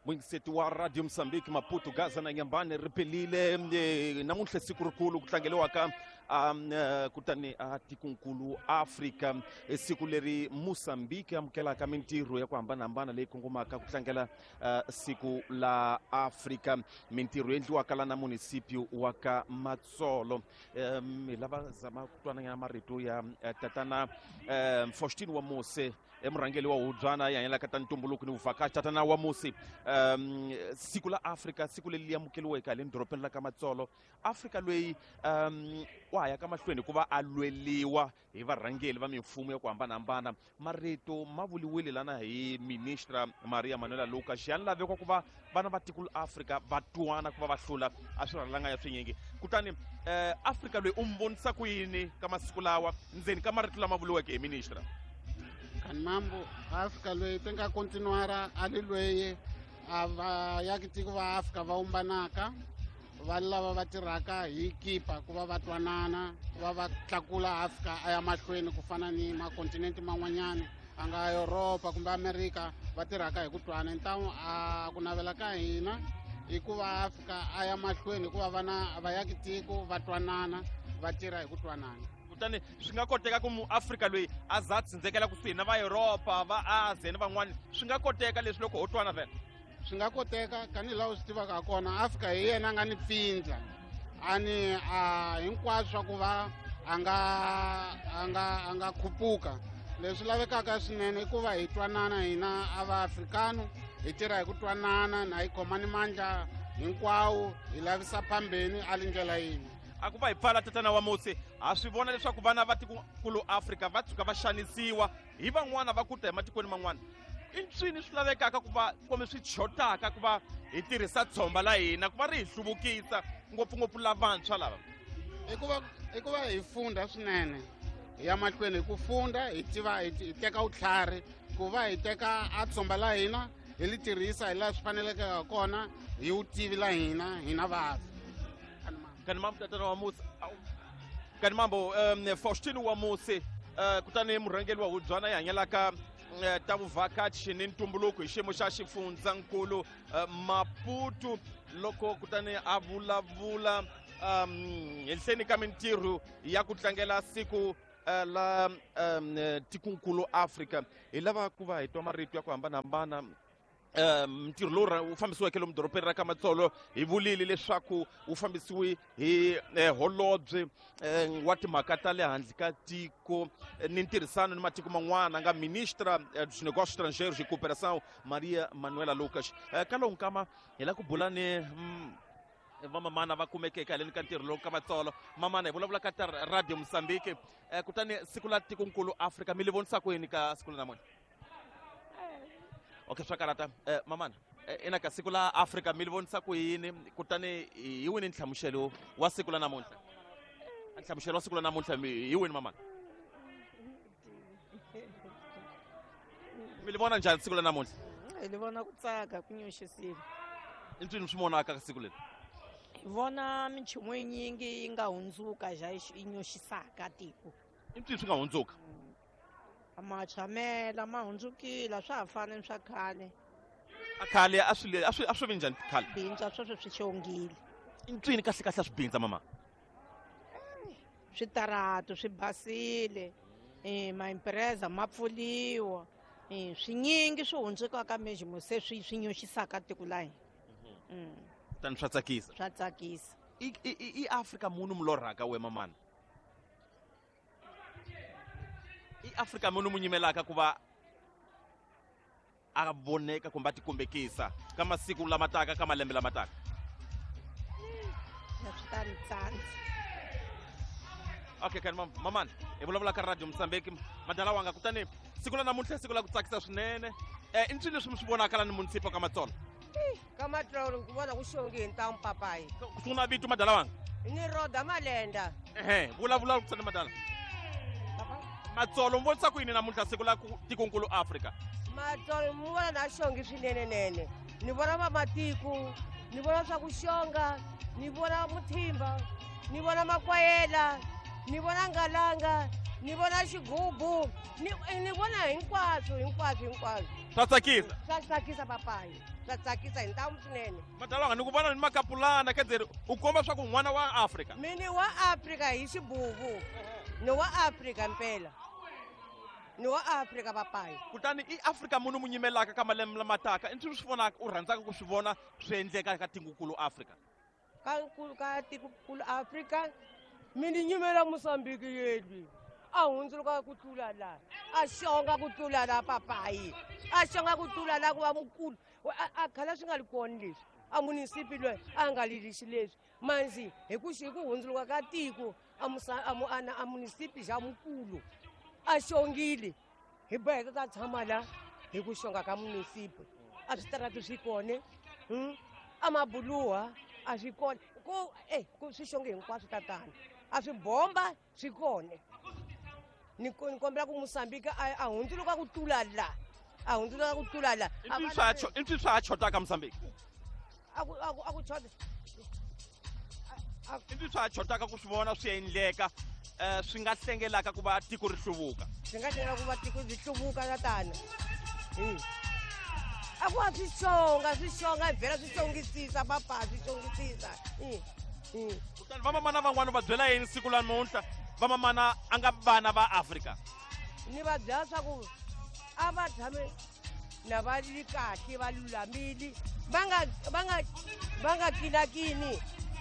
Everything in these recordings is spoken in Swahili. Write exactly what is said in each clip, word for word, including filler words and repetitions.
mwingiseti wa Radio Msambiki Maputo Gaza na Nyambane ripelile namunhle siku rikulu kutlangeliwa ka um, uh, kutani uh, tikunkulu Afrika siku leri Mosambiki amkela ka mintirho ya ku hambanahambana leyi kongomaka kutlangela uh, siku la Afrika. Mintirho endliwa kala na municipio wa ka Matsolo. Um, lava zama kutwananya marito ya uh, tatana uh, Faustino wa Mose emurangeli wa Udzana yanyela katani tumbuluku ni uvakashi tatana wa Mose. Um, siku la Afrika siku leli amukeliwe ka le ndropeni la ka Matsolo. Afrika lweyi um, waya ka mahlweni kuva alweliwa hi varhangeli va mimfumo ya ku hambanahambana. Marito mavuliwile lana hi ministra Maria Manuela Lucas yani lavekwa kuva vana va tiko la Afrika va twana kuva va hlula a swirhalanga ya swinyingi. Kutani uh, Afrika lweyi umbonisa ku yini ka masiku lawa ndzeni ka marito lama vuliweke hi ministra? Mambo Afrika lweyi tenga continuara ali lweyi ava yakitiko va Afrika va umbanaka va lava va tirhaka hi kipa ku va va twanana va va tlakula Afrika aya mahlweni ku fana ni makontinenti man'wanyana anga Europa kumbe America va tirhaka hi ku twana. Ntamu a ku navela ka hina hikuva Afrika aya mahlweni ku va vana va yakitiko va twanana va tirha hi ku twanana. Kutani swi nga koteka ku mu Afrika lweyi a za tsindzekela kusuhi na va Europa va Asia ni van'wana swi nga koteka leswi loko ho twana vela? Swi nga koteka kani laha u swi tivaka kona Afrika hi yena nga ni pfindla ani a hinkwaswo swa ku va a nga a nga a nga khupuka. Leswi lavekaka swinene i ku va hi twanana hina a va Afrikano hi tirha hi ku twanana na hi khomani mandla hinkwawo hi lavisa phambeni a lindlela yini. A ku va hi pfala tatana wa Mose ha swi vona leswaku vana va tikulu Afrika va tshuka va xanisiwa hi van'wana va kuta hi matikweni man'wana. I ncini swi lavekaka ku va kumbe swi chotaka ku va hi tirhisa tshomba la hina ku va ri hi hluvukisa ngopfungopfu lavantshwa lava? I ku va i ku va hi funda swinene hi ya mahlweni hi ku funda hi tiva hi teka vutlhari ku va hi teka a tshomba la hina hi li tirhisa hi laha swi faneleke kona hi wu tivi la hina hina vafi. Kani mambo tatana wa Mose kani mambo um, Faustino wa Mose uh, kutani murhangeli wa Udzana yanyelaka uh, ta vuvakachi ni ntumbuluko hi xiyimo xa xifundzankulu uh, Maputo loko kutani a vulavula um, henhleni ka mintirho ya ku tlangela siku uh, la um, tikunkulu Afrika. Hi lava ku va hi twa marito ya ku hambanahambana. Um, ntirho lowu wu fambisiweke lomu doropeni ra ka Matsolo hi vulile leswaku wu fambisiwi hi eh, holobye eh, wa timhaka ta le handle ka tiko eh, ni ntirhisano ni matiko man'wana nga ministra eh, dos negócios estrangeiros e cooperação Maria Manuela Lucas. Eh, ka lowu nkama hi la ku bula ni mm, vamamana va kumekeke haleni ka ntirho lowu ka Matsolo. Mamana hi vulavula ka ta Radio Msambiki eh, kutani siku la tikonkulu Afrika mi li vonisa ku yini ka siku la namuntlha? Okay, swa karata eh, mamana eh, ina ka siku la Afrika mi li vonisa ku yini kutani hi wini nhlamuxelo wa siku la namuntlha? Nhlamuxelo wa siku la namuntlha hi wini mamana? Mi li vona njhani siku la namuntlha? Hi li vona ku tsaka ku nyoxisile. I ncini swi vonaka ka siku leri? Hi vona minchumu yinyingi yi nga hundzuka ja yi nyoxisaka tiko. I ncini swi nga hundzuka? Machamela ma hundzukile swa ha fana swa khale. A khale a swi a swi a swi vi njhani khale? Bindza sweswo swi xongile. I ncini kahle kahle swi bindza mama? Switarato swi basile eh maimpreza ma pfuliwa eh swinyingi swi hundzuka ka mejimo se swi swi nyoxisaka tiko la hina. Mhm. Tani swa tsakisa. Swa tsakisa. I i Afrika munhu mulorhaka we mamana? I Afrika munhu munyimelaka ku va a voneka kumbe a tikombekisa ka masiku lama taka ka malembe lama taka? Ya swi ta ni tsandza. Okay kani mamana hi vulavula ka Radio Msambiki madala wanga kutani siku la namuntlha siku la ku tsakisa swinene. Eh i ncini leswi mi swi vonaka la ni municipio ka Matsolo? Ka Matsolo ku vona ku xongi hi ntamu papayi. Ku sungula vito madala wanga? Ni Roda Malenda. Ehe vulavula kutani madala. Matsolo mvonisa ku yini namuntlha siku la tikonkulu Afrika? Matsolo mu vona na xongi swinene nene. Ni vona va matiko, ni vona swa ku xonga, ni vona muthimba, ni vona makwayela, ni vona ngalanga, ni vona xigubu, ni ni vona hinkwaswo hinkwaswo hinkwaswo. swa tsakisa swa tsakisa papayi swa tsakisa hi ntamu swinene madalanga ni ku vona ni makapulana kedzeri u komba swa ku n'wana wa Afrika mini wa Afrika hi xibubu ni wa Afrika mpela ni wa Afrika papayi kutani i Afrika munhu mu nyimelaka ka malembe lama taka i swi vonaka u rhandzaka ku swi vona swi endleka ka tikokulu Afrika ka ka tikokulu Afrika mini nyimela Mozambique yedwi a hundzuluka ku tlula la a xonga ku tlula la papayi a xonga ku tlula la ku va mukulu a khala swi nga li kona leswi a munisipi loyi a nga lilixi leswi manzi hi ku hi ku hundzuluka ka tiko a munisipi xa mukulu a xongile hi boheka ka tshama la hi ku xonga ka munisipi a switarati swi kone a mabuluha a swi kone ku eh ku swi xonge hinkwaswo tatana a swi bomba swi kone ni kombela ku Mozambique a hundzuluka ku tlula la a hundzuluka ku tlula la i swi swa chotaka Mozambique a ku a ku chota i swi swa chotaka ku swi vona swi endleka eh swi nga hlengelaka ku va tiko ri hluvuka swi nga hlengelaka ku va tiko ri hluvuka tatana a ku a swi xonga swi xonga vhela swi xongisisa papa swi xongisisa kutani vamamana van'wana va byela yini siku la namuntlha vamamana a nga vana va Afrika ni va byela swa ku a va tshame na va ri kahle va lulamile va nga va nga va nga kinakini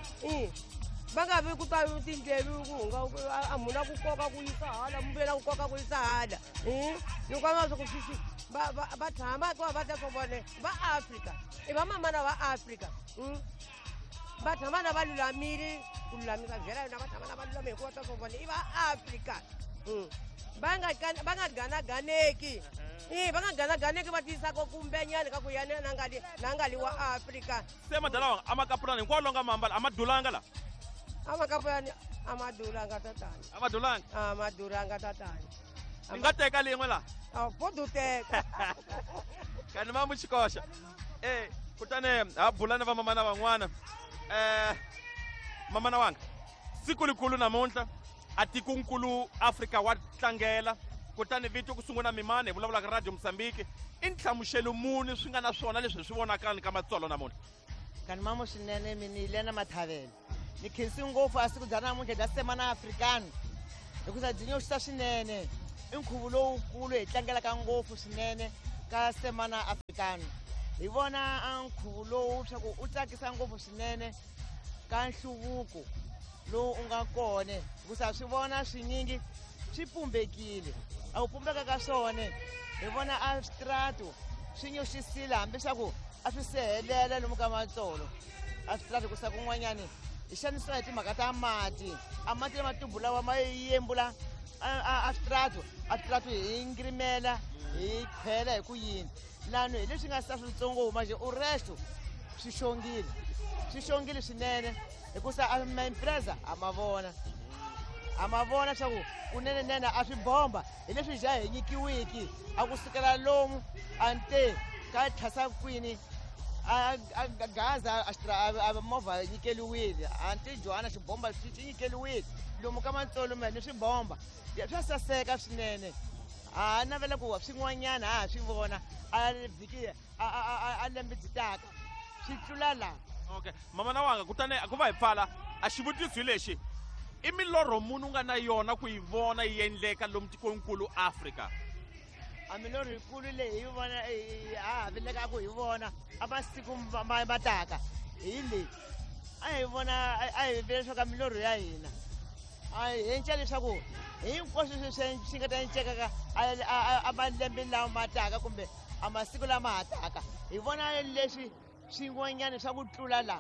va nga vi ku ta tindlevi ku nga a muna ku koka ku yisa hala mbela ku koka ku yisa hala ni kwama swa ku swi va va tshama ku va ta swo vone va Afrika i vamamana va Afrika va tshama na va lulamile ku lulamisa byela yona va tshama na va lulamile hikuva ta swo vone i va Afrika va nga va nga ganaganeki va nga ganaganeki va tiyisaka kumbenyana ka ku yana na ngali na ngali wa Afrika se madalawa a makapulani hinkwawo longa mambala a ma dulanga la a makapulani a ma dulanga tatani a ma dulanga a ma dulanga tatani ni nga teka lin'we la a podo teka kani ma muchikosha eh kutani ha bulana va mamana van'wana eh mamana wanga siku likulu namuntlha a tikonkulu Afrika wa tlangela kutani vito ku sungula mimani hi vulavula ka radio Mozambique i nhlamuxelo muni swi nga na swona leswi swi vonakala ka matsolo namuntlha kani mamo swinene minile na mathavela ni khensi ngopfu a siku bya namuntlha bya semana africano hikuva byi nyoxisa swinene i nkhuvo lowukulu hi tlangelaka ngopfu swinene ka semana africano hi vona a nkhuvo lowu swa ku u tsakisa ngopfu swinene ka nhluvuko lowu u nga kone hikuva swi vona swinyingi swi pumbekile a wu pumbeka ka swona hi vona a switrato swi nyoxisile hambi swa ku a swi sehelela lomu ka matsolo a switrato kusa kun'wanyani hi xanisiwa hi timhaka ta mati a mati lama tubulawa ma yembula a switrato a switrato hi ngirimela hi khwela hi ku yini lano hi leswi nga sa switsongo huma je u resto swi xongile swi xongile swinene hikusa a maimpreza a ma vona a ma vona swa ku kunenenene a swi bomba hi leswi ja hi nyikiwiki a ku sukela lomu ante ka thasa kwini a gaza a movha nyikeliwile ante Johanna xibomba xi nyikeliwile lomu ka matsolo mene swi bomba swa saseka swinene a navela ku swin'wanyana ha swi vona a vhiki a lembe byi taka swi tlula la okay mamana wanga kutani ku va hi pfala a xivutiso lexi i milorho munhu nga na yona ku yi vona yi endleka lomu tikonkulu Afrika a milorho yikulu leyi hi vona ha haveleka ku hi vona a masiku ma taka hi leyi a hi vona a hi vele leswaku milorho ya hina a hi endla leswaku hinkwaswo swi swi nga ta enceka a malembe lawa ma taka kumbe a masiku lama ha taka hi vona leswi swin'wanyana swa ku tlula la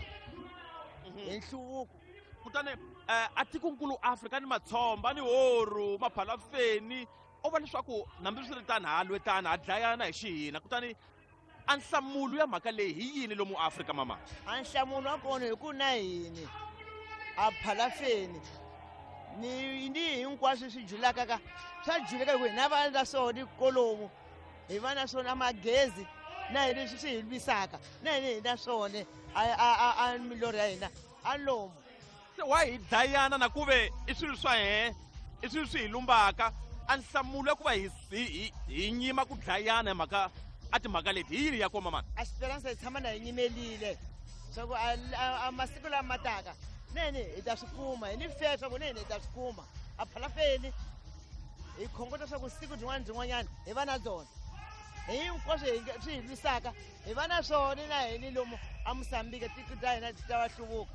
hi nhluvuko kutani a tikonkulu Afrika ni matshomba ni horu maphalafeni o va leswaku nambi swi ri tani ha lwe tani ha dlayana hi xihina kutani a nhlamulo ya mhaka leyi hi yini lomu Afrika mama a nhlamulo wa kona hi ku na yini a phalafeni ni ni hinkwaswo swi julaka ka swa juleka hi ku hi na vana na swona kolomu hi va na swona magezi na hi leswi swi hi lwisaka na hina hi na swona a milorho ya hina a lomu se wa hi dlayana na ku ve i swilo swa hehe i swilo swi hi lumbaka a nhlamulo ya ku va hi hi nyima ku dlayana hi mhaka a timhaka leti hi yini ya koma mani a Esperanza hi tshama na hi nyimelile swa ku a masiku lama taka nene hi ta swi kuma hi ni fe swa ku nene hi ta swi kuma a phalafeni hi khongota swa ku siku rin'wana rin'wanyana hi va na byona hinkwaswo swi hi lwisaka hi va na swona na hini lomu a Mosambike tiko ta hina ti ta va hluvuka.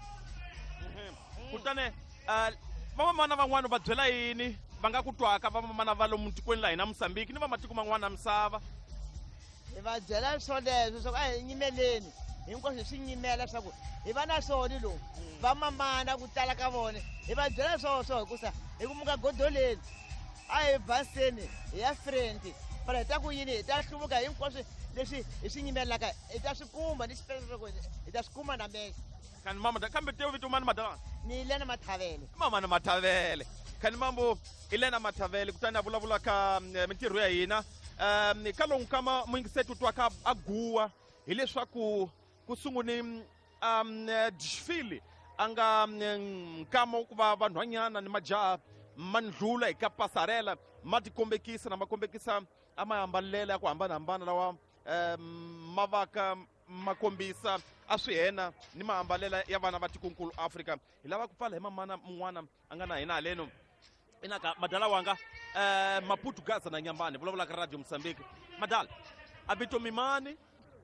kutani vamamana van'wana va byela yini va nga ku twaka vamamana va lomu tikweni la hina Mosambike ni va matiko man'wana ya misava? Hi va byela swoleswo swa ku a hi nyimeleni hinkwaswo hi swi nyimela swa ku hi va na swona lomu vamamana ku tala ka vona hi va byela swo swo hikusa hi ku muka godoleni a hi baseni hi ya friend pala hi ta ku yini hi ta hluvuka hinkwaswo leswi hi swi nyimelaka hi ta swi kuma ni xipela swa ku hi ta swi kuma na mexe. Kani mama kambe teo vito mani madalana? Ni Elena Mathavele. Mama na Mathavele. Kani mambo Elena Mathavele kutani a vulavula ka mintirho ya hina um ka lomu kama muingiseti twa ka aguwa hileswaku ku sunguni um Dishfili anga nkama ku va vanhwanyana ni majaha mandlula eka pasarela mati kombekisa na makombekisa ama ambalela ya ku hambanahambana lawa um mavaka makombisa a swi hena ni maambalela ya vana va tikonkulu Afrika hi lava ku pfala hi mamana mun'wana a nga na hina haleno inaka madala wanga uh, Maputo Gaza na Nyambane vulavula ka Radio Mozambique. Madala a vito mimani?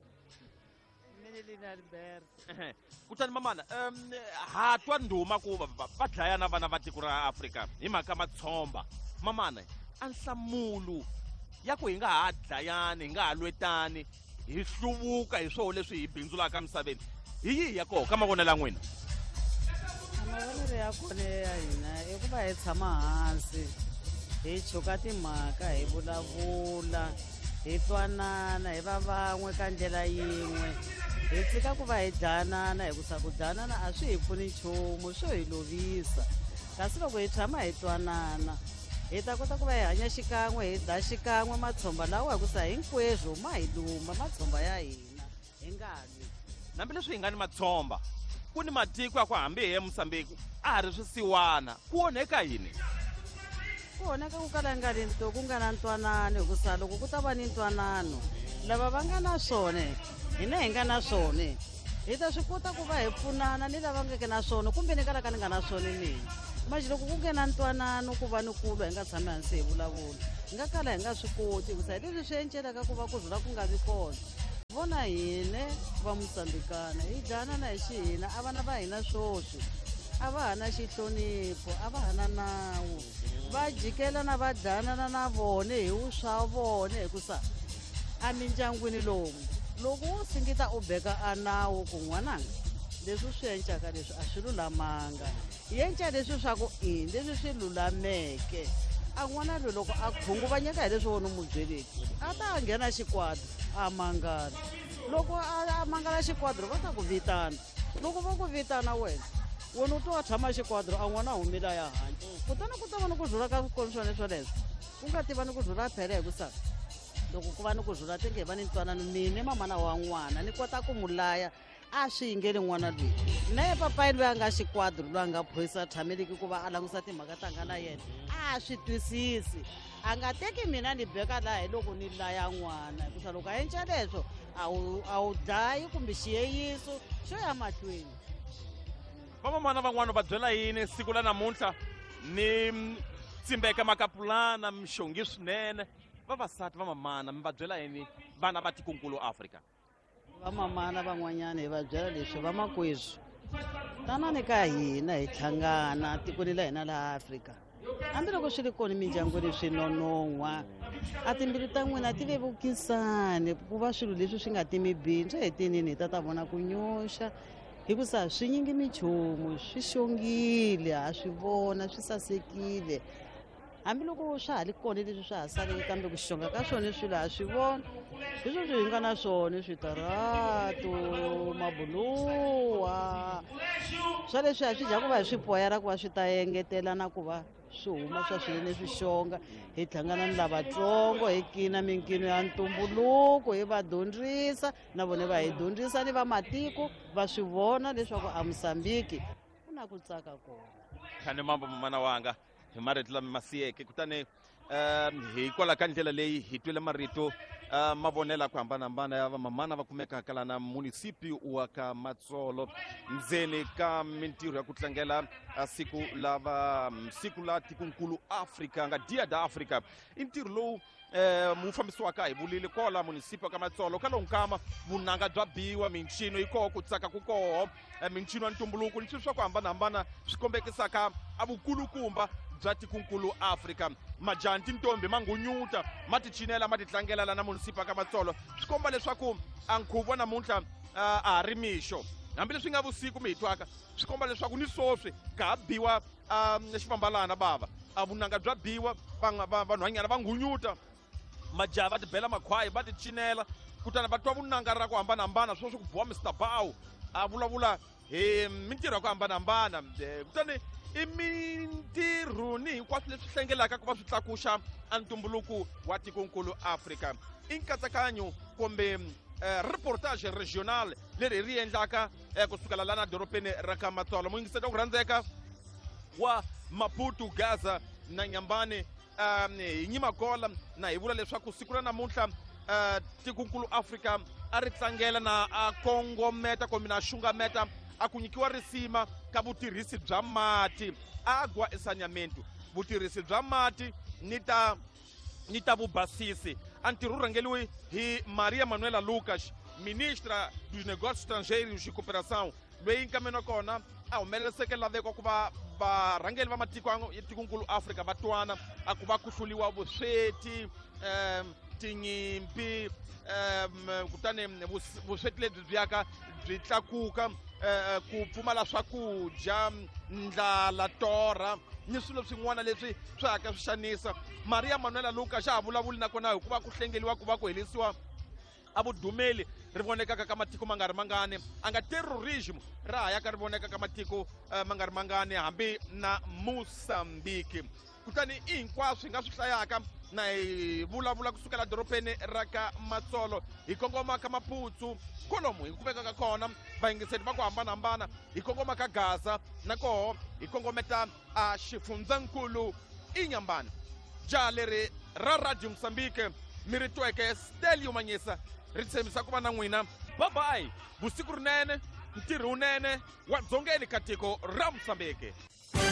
Menelina Albert. Kutani mamana um ha twa ndhuma ku va dlayana vana va tiko ra Afrika hi mhaka matshomba. Mamana a nhlamulo ya ku hi nga ha dlayani hi nga ha lwetani hi hluvuka hi swona leswi hi bindzulaka misaveni hi yihi ya koho ka mavonelo ya n'wina? Mavonelo ya kona ya hina i ku va hi tshama hansi hi chuka timhaka hi vulavula hi twanana hi va van'we ka ndlela yin'we hi tshika ku va hi dyanana hikusa ku dyanana a swi hi pfuni nchumu swo hi lovisa kasi loko hi tshama hi twanana hi ta kota ku va hi hanya xikan'we hi dya xikan'we matshomba lawa hikusa hinkwezwo ma hi luma matshomba ya hina hi nga lwi. Hambileswi hi nga ni matshomba ku ni matiko ya ku hambi hi eMosambike a ha ri swisiwana ku onheka yini? Ku onheka ku kala nga ri nto ku nga na ntwanano hikusa loko ku ta va ni ntwanano lava va nga na swona hina hi nga na swona hi ta swi kota ku va hi pfunana ni lava ngeke na swona kumbe ni kalaka ni nga na swona mina manje loko ku nghena ntwanano ku va ni kulwa hi nga tshami hansi hi vulavula hi nga kala hi nga swi koti hikusa hi leswi swi encelaka ku va ku zula ku nga vi kona. Vona hine va Mosambikana hi dyanana hi xihina a vana va hina swoswi a va ha na xihlonipho a va ha na nawu va jikelana va dyanana na vona hi swa vona hikusa a mindyangwini lomu loko wo singita u beka a nawu ku n'wananga leswi swi encaka leswi a swi lulamanga hi enca leswi swa ku ini leswi swi lulameke a n'wana loyi loko a khunguvanyeka hi leswi wona mu byeleki a ta nghena xikwadro a mangala loko a mangala xikwadro va ta ku vitana loko va ku vitana wena wena u to wa tshama xikwadro a n'wana humela ya hanya kutani ku ta va ni ku zhula ka swikonswani swoleswo ku nga tiva ni ku zhula phele hikusa loko ku va ni ku zhula tenge hi va ni ntwanano mini mamana wa n'wana ni kota ku mu laya a swi yingeli n'wana loyi na ye papayi loyi a nga xikwadro loyi a nga phoyisa tshameleki ku va a langusa timhaka ta nga na yena a swi twisisi a nga teki mina ni beka laha hi loko ni laya n'wana hikusa loko a endla leswo a wu a wu dlayi kumbe xiyeyiso xo ya mahlweni. Vamamana van'wana va byela yini siku la namuntlha ni tsimbeka makapulana mixongi swinene vavasati vamamana mi va byela yini vana va tikonkulu Afrika? Vamamana van'wanyana hi va byela leswi vamakweswi tanani ka hina hi tlhangana tikweni la hina laha Afrika hambiloko swi ri kona mindyangu leswi nonon'wa a timbilu ta n'wina ti vevukisani ku va swilo leswi swi nga timi bindzu hetinini hi ta ta vona ku nyoxa hikusa swi nyingi minchumu swi xongile ha swi vona swi sasekile hambiloko swa ha ri kona leswi swa ha saleke kambe ku xonga ka swona swilo ha swi vona hi sweswo hi nga na swona switarato mabuluwa swa leswi ha swi dya ku va hi swi poyara ku va swi ta engetela na ku va swi huma swa swilo leswi xonga hi hlangana ni lavatsongo hi kina minkino ya ntumbuluko hi va dyondzisa na vona va hi dyondzisa ni va matiko va swi vona leswaku a Mosambiki ku na ku tsaka kona. Khane mambo mamana wanga hi marito lama masiyeke kutani um hikwalaho ka ndlela leyi hi twile marito uh, mavonela ku hambanahambana ya vamamana va kumeka kala na munisipi wa ka Matsolo ndzeni ka mintirho ya ku tlangela uh, siku lava um, siku la tikonkulu Afrika nga Dia da Africa i ntirho lowu eh mufambisiwaka hi vulile kola munisipi ka Matsolo ka lonkama vunanga bya biwa minchino iko ku tsaka ku koho minchino ya ntumbuluko ni swa ku hambanahambana swi kombekisaka avukulukumba bya tikonkulu Afrika majanti ntombi mangunyuta matichinela matitlangela la na munisipi ka Matsolo swi komba leswaku ankhuvo namuntlha a ri mixo hambileswi nga vusiku mi hitwaka swi komba leswaku ni swoswi ka biwa xifambalana bava a vunanga bya biwa vanhwanyana va ngunyuta majaha va tibela makhwayi va tichinela kutani va twa vunanga ra ku hambanahambana swo swi ku boha mister Bau a vulavula hi mintirho ya ku hambanahambana kutani i mintirho ni hinkwaswo leswi hlengelaka ku va swi tlakuxa a ntumbuluko wa tikonkulu Afrika i nkatsakanyo kumbe Uh, reportage regional leri ri endlaka uh, kusukela lana doropeni ra ka Matsolo muyingiseli wa ku rhandzeka wa Maputo Gaza na Nyambane um, hi Nyimakola na hi vula leswaku siku ra namuntlha uh, tikonkulu Afrika a ri tlangela na a kongometa kumbe na xungameta a ku nyikiwa risima ka vutirhisi bya mati agwa ensaneamento vutirhisi bya mati ni ta ni ta vubasisi a ntirho wu rhangeliwe hi Maria Manuela Lucas ministra dos negócios estrangeiros e cooperação loyi nkameno kona a humeleriseke laveko ku va varhangeli va matiko ya tikonkulu Afrika va twana a ku va ku hluliwa vusweti um tinyimpi um kutani vusweti lebyi byaka byi tlakuka uh, ku pfumala swakudya ndlala torha ni swilo swin'wana leswi swi haka swi xanisa Maria Manuela Lucas xa ha vulavuli nakona hi ku va ku hlengeliwa ku va ku helisiwa a vudumeli ri vonekaka ka matiko ma nga ri mangani a nga terrorism ra ha yaka ri voneka ka matiko uh, ma nga ri mangani hambi na Mozambique kutani i hinkwaswo hi nga swi hlayaka na hi vulavula kusukela doropeni ra ka Matsolo hi kongoma ka Maputsu kolomu hi ku vekaka kona vayingiseli va ku hambanahambana hi kongoma ka Gaza na koho hi kongometa a xifundzankulu i Nyambane jaha leri ra Radio Mozambique mi ri tweke Stelio Manyisa ri tshembisa ku va na n'wina bye bye vusiku rinene ntirho wunene wa dzongeni ka tiko ra Mozambique.